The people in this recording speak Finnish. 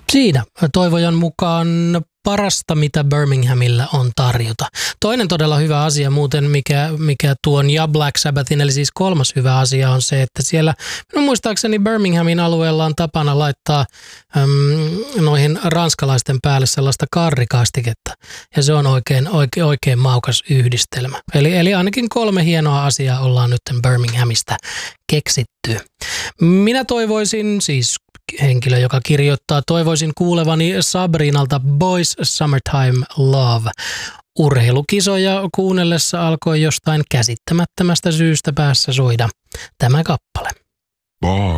Siinä toivojan mukaan parasta, mitä Birminghamilla on tarjota. Toinen todella hyvä asia muuten, mikä tuon ja Black Sabbathin, eli siis kolmas hyvä asia on se, että siellä minun muistaakseni Birminghamin alueella on tapana laittaa noihin ranskalaisten päälle sellaista karrikastiketta. Ja se on oikein maukas yhdistelmä. Eli ainakin 3 hienoa asiaa ollaan nyt Birminghamista keksitty. Minä toivoisin, siis henkilö, joka kirjoittaa, toivoisin kuulevani Sabrinalta Boys Summertime Love. Urheilukisoja kuunnellessa alkoi jostain käsittämättömästä syystä päässä soida tämä kappale. Boys.